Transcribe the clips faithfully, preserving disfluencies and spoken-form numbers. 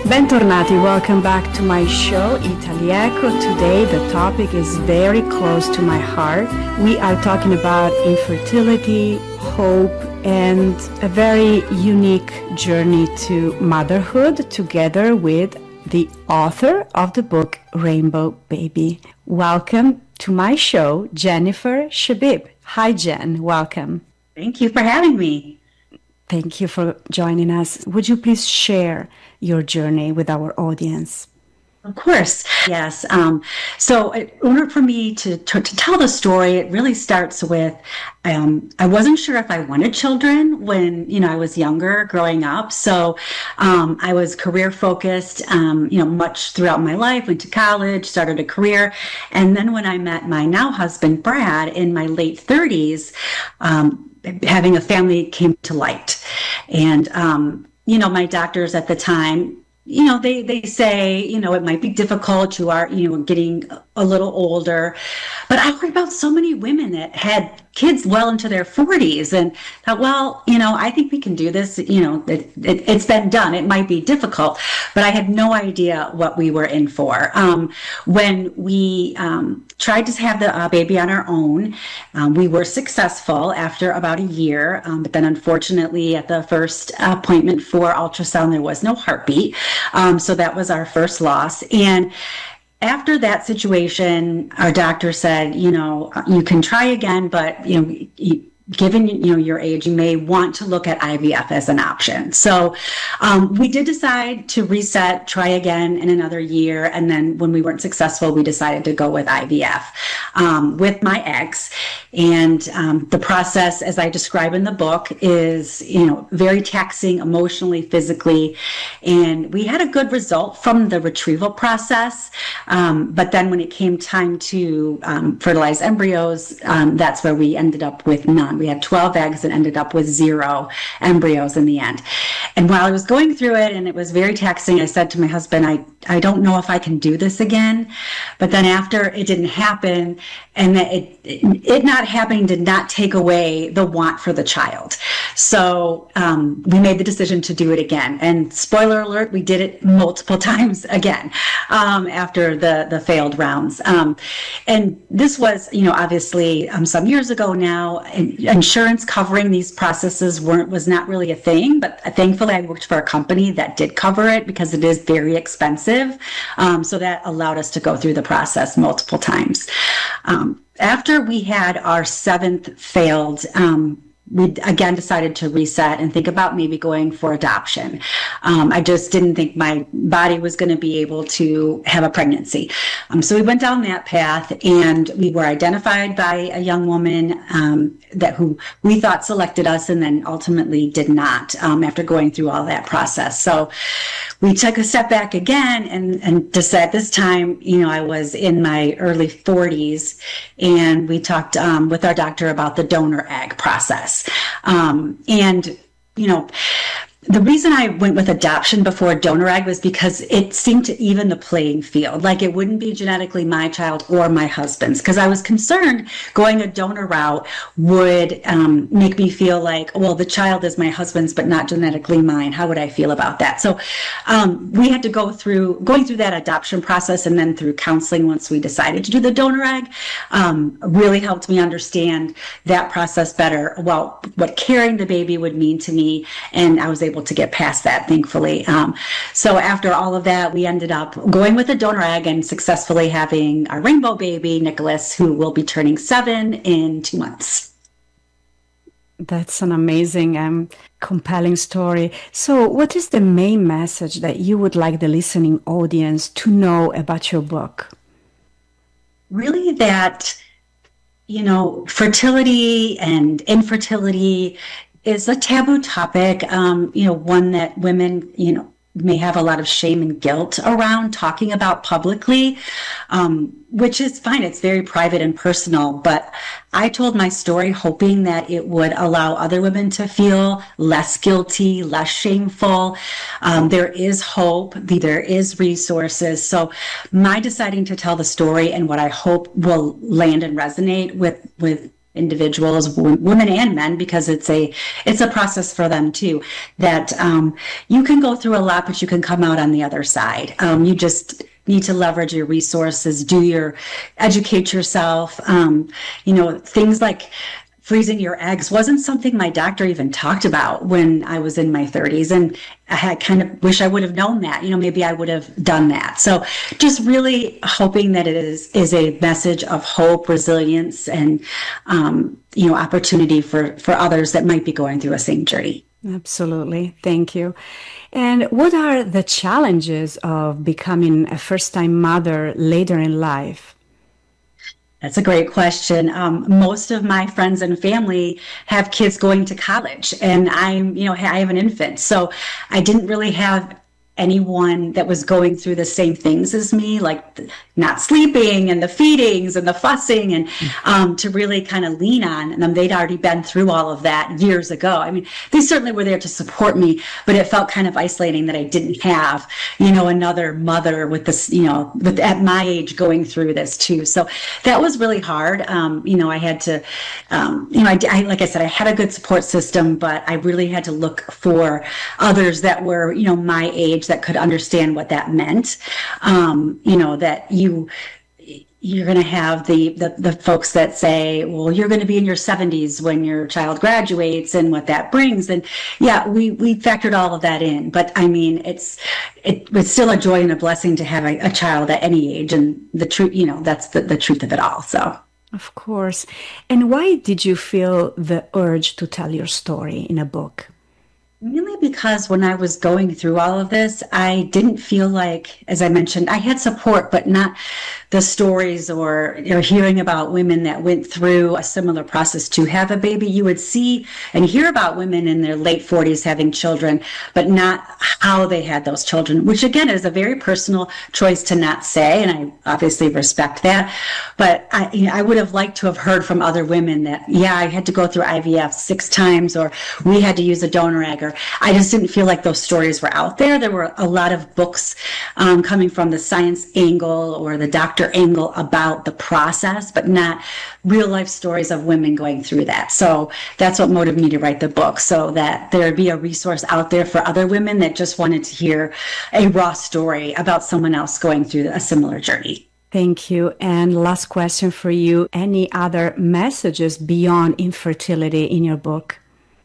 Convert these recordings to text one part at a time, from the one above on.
Bentornati, welcome back to my show, Italieco. Today the topic is very close to my heart. We are talking about infertility, hope, and a very unique journey to motherhood together with the author of the book, Rainbow Baby. Welcome to my show, Jennifer Shabib. Hi, Jen. Welcome. Thank you for having me. Thank you for joining us. Would you please share your journey with our audience? Of course. Yes. Um, so in order for me to, to, to tell the story, it really starts with, um, I wasn't sure if I wanted children when, you know, I was younger growing up. So um, I was career focused, um, you know, much throughout my life, went to college, started a career. And then when I met my now husband, Brad, in my late thirties, um, having a family came to light. And, um, you know, my doctors at the time, you know, they, they say, you know, it might be difficult. You are, you know, getting a little older. But I heard about so many women that had kids well into their forties and thought, well, you know, I think we can do this. You know, it, it, it's been done. It might be difficult, but I had no idea what we were in for. Um, when we um, tried to have the uh, baby on our own, um, we were successful after about a year. Um, but then unfortunately at the first appointment for ultrasound, there was no heartbeat. Um, so that was our first loss. And after that situation, our doctor said, you know, you can try again, but, you know, you, given, you know, your age, you may want to look at I V F as an option. So um, we did decide to reset, try again in another year. And then when we weren't successful, we decided to go with I V F um, with my ex. And um, the process, as I describe in the book, is, you know, very taxing emotionally, physically. And we had a good result from the retrieval process. Um, but then when it came time to um, fertilize embryos, um, that's where we ended up with none. We had twelve eggs and ended up with zero embryos in the end. And while I was going through it and it was very taxing, I said to my husband, I, I don't know if I can do this again. But then after it didn't happen, and it, it, it not happening did not take away the want for the child. So um, we made the decision to do it again. And spoiler alert, we did it multiple times again um, after the, the failed rounds. Um, and this was, you know, obviously um, some years ago now. And insurance covering these processes weren't was not really a thing, but thankfully I worked for a company that did cover it because it is very expensive. Um, so that allowed us to go through the process multiple times. Um, after we had our seventh failed, um, we again decided to reset and think about maybe going for adoption. Um, I just didn't think my body was going to be able to have a pregnancy. Um, so we went down that path, and we were identified by a young woman um, that who we thought selected us, and then ultimately did not um, after going through all that process. So we took a step back again and, and decided this time, you know, I was in my early forties, and we talked um, with our doctor about the donor egg process. Um, and, you know, the reason I went with adoption before donor egg was because it seemed to even the playing field. Like it wouldn't be genetically my child or my husband's, because I was concerned going a donor route would um, make me feel like, well, the child is my husband's, but not genetically mine. How would I feel about that? So um, we had to go through, going through that adoption process and then through counseling once we decided to do the donor egg, um, really helped me understand that process better, well, what carrying the baby would mean to me. And I was able to get past that, thankfully. Um, so after all of that, we ended up going with a donor egg and successfully having our rainbow baby, Nicholas, who will be turning seven in two months. That's an amazing and um, compelling story. So what is the main message that you would like the listening audience to know about your book? Really that, you know, fertility and infertility is a taboo topic, um, you know, one that women, you know, may have a lot of shame and guilt around talking about publicly, um, which is fine. It's very private and personal. But I told my story hoping that it would allow other women to feel less guilty, less shameful. Um, there is hope. There is resources. So my deciding to tell the story and what I hope will land and resonate with, with individuals, w- women and men, because it's a it's a process for them too. That um, you can go through a lot, but you can come out on the other side. Um, you just need to leverage your resources, do your educate yourself. Um, you know, things like freezing your eggs wasn't something my doctor even talked about when I was in my thirties. And I had kind of wish I would have known that, you know, maybe I would have done that. So just really hoping that it is, is a message of hope, resilience, and, um, you know, opportunity for, for others that might be going through a same journey. Absolutely. Thank you. And what are the challenges of becoming a first-time mother later in life? That's a great question. Um, most of my friends and family have kids going to college, and I'm, you know, I have an infant. So I didn't really have anyone that was going through the same things as me, like not sleeping and the feedings and the fussing, and um, to really kind of lean on. And they'd already been through all of that years ago. I mean, they certainly were there to support me, but it felt kind of isolating that I didn't have, you know, another mother with this, you know, with at my age going through this too. So that was really hard. Um, you know, I had to, um, you know, I, I, like I said, I had a good support system, but I really had to look for others that were, you know, my age, that could understand what that meant. Um, you know, that you, you're going to have the, the, the folks that say, well, you're going to be in your seventies when your child graduates and what that brings. And yeah, we, we factored all of that in, but I mean, it's, it, it's still a joy and a blessing to have a, a child at any age. And the truth, you know, that's the, the truth of it all. So. Of course. And why did you feel the urge to tell your story in a book? Really, because when I was going through all of this, I didn't feel like, as I mentioned, I had support, but not the stories or, you know, hearing about women that went through a similar process to have a baby. You would see and hear about women in their late forties having children, but not how they had those children, which again is a very personal choice to not say, and I obviously respect that. But I, you know, I would have liked to have heard from other women that, yeah, I had to go through I V F six times, or we had to use a donor egg. Or I just didn't feel like those stories were out there. There were a lot of books um, coming from the science angle or the doctor angle about the process, but not real life stories of women going through that. So that's what motivated me to write the book, so that there would be a resource out there for other women that just wanted to hear a raw story about someone else going through a similar journey. Thank you. And last question for you. Any other messages beyond infertility in your book?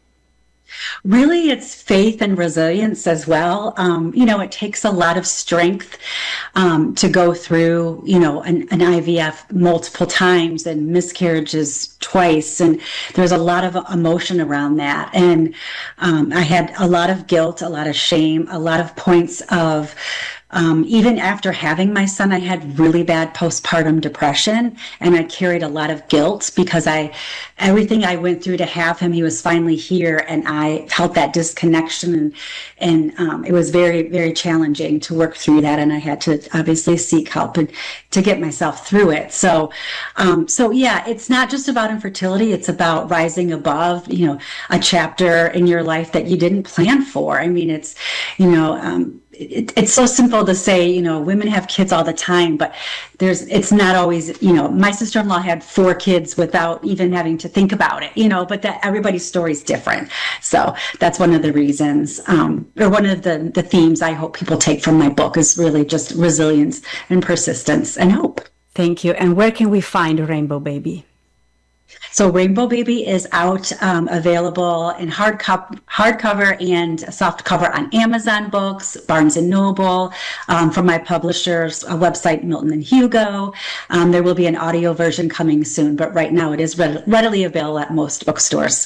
Really, it's faith and resilience as well. Um, you know, it takes a lot of strength um, to go through, you know, an, an I V F multiple times and miscarriages twice. And there's a lot of emotion around that. And um, I had a lot of guilt, a lot of shame, a lot of points of Um, even after having my son, I had really bad postpartum depression, and I carried a lot of guilt because I, everything I went through to have him, he was finally here, and I felt that disconnection, and and um, it was very, very challenging to work through that, and I had to obviously seek help and to get myself through it. So, um, so yeah, it's not just about infertility; it's about rising above, you know, a chapter in your life that you didn't plan for. I mean, it's, you know. Um, It, it's so simple to say, you know, women have kids all the time, but there's, it's not always, you know, my sister-in-law had four kids without even having to think about it, you know, but that everybody's story is different. So that's one of the reasons, um, or one of the, the themes I hope people take from my book is really just resilience and persistence and hope. Thank you. And where can we find Rainbow Baby? So Rainbow Baby is out, um, available in hard co- hardcover and soft cover on Amazon Books, Barnes and Noble, um, from my publisher's uh, website, Milton and Hugo. Um, there will be an audio version coming soon, but right now it is re- readily available at most bookstores.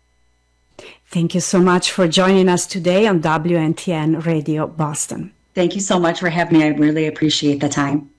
Thank you so much for joining us today on W N T N Radio Boston. Thank you so much for having me. I really appreciate the time.